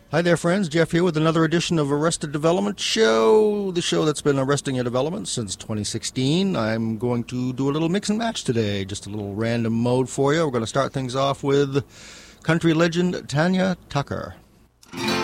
Hi there, friends. Jeff here with another edition of Arrested Development Show, the show that's been arresting your development since 2016. I'm going to do a little mix and match today, just a little random mode for you. We're going to start things off with country legend Tanya Tucker.